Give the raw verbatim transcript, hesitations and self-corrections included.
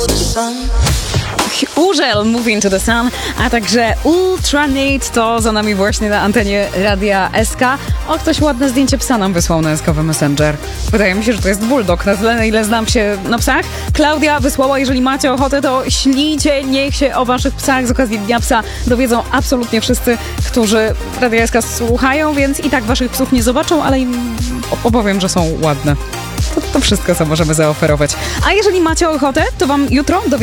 Urzel, Moving to the Sun, a także Ultranate to za nami właśnie na antenie Radia S K. O, ktoś ładne zdjęcie psa nam wysłał na S K Messenger. Wydaje mi się, że to jest bulldog, na tyle, na ile znam się na psach. Klaudia wysłała, jeżeli macie ochotę, to ślijcie, niech się o waszych psach z okazji Dnia Psa dowiedzą absolutnie wszyscy, którzy Radia S K słuchają, więc i tak waszych psów nie zobaczą, ale im opowiem, że są ładne. To, to wszystko, co możemy zaoferować. A jeżeli macie ochotę, to wam jutro dowiecie